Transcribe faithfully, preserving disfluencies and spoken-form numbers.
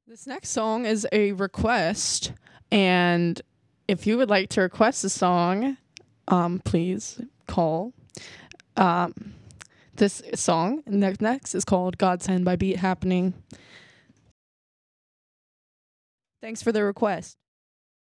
This next song is a request, and if you would like to request a song, um, please call. Um, this song next next is called "Godsend" by Beat Happening. Thanks for the request.